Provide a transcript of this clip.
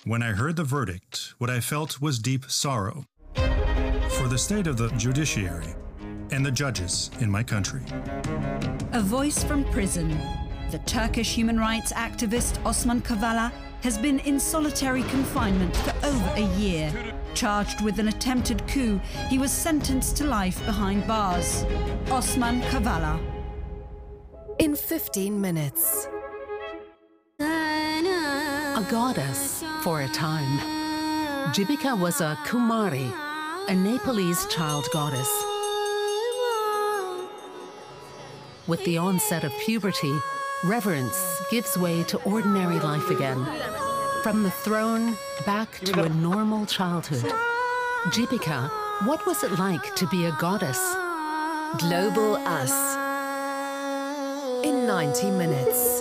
When I heard the verdict, what I felt was deep sorrow for the state of the judiciary and the judges in my country. A voice from prison. The Turkish human rights activist Osman Kavala has been in solitary confinement for over a year. Charged with an attempted coup, he was sentenced to life behind bars. Osman Kavala. In 15 minutes. A goddess for a time. Jibika was a Kumari, a Nepalese child goddess. With the onset of puberty, reverence gives way to ordinary life again. From the throne back to a normal childhood. Jibika, what was it like to be a goddess? Global Us. In 90 minutes.